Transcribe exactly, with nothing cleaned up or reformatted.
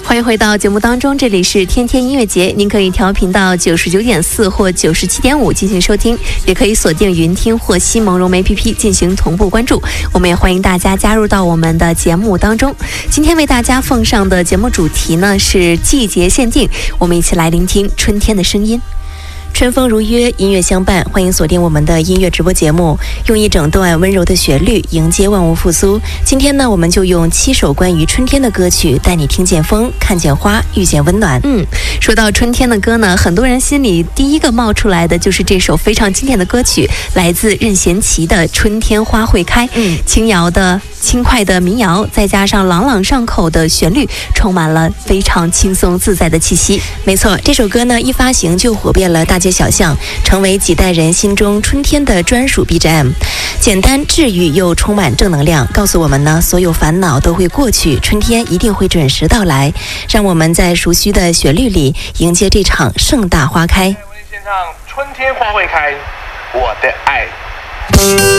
欢迎回到节目当中，这里是天天音乐节，您可以调频到九十九点四或九十七点五进行收听，也可以锁定云听或西蒙融 A P P 进行同步关注。我们也欢迎大家加入到我们的节目当中。今天为大家奉上的节目主题呢是季节限定，我们一起来聆听春天的声音。春风如约，音乐相伴，欢迎锁定我们的音乐直播节目，用一整段温柔的旋律迎接万物复苏。今天呢，我们就用七首关于春天的歌曲，带你听见风，看见花，遇见温暖。嗯，说到春天的歌呢，很多人心里第一个冒出来的就是这首非常经典的歌曲，来自任贤齐的《春天花会开》。嗯，轻摇的轻快的民谣，再加上朗朗上口的旋律，充满了非常轻松自在的气息。没错，这首歌呢一发行就火遍了大街小巷，成为几代人心中春天的专属 B G M， 简单治愈又充满正能量，告诉我们呢所有烦恼都会过去，春天一定会准时到来。让我们在熟悉的旋律里迎接这场盛大花开。 现场春天花会开，我的爱。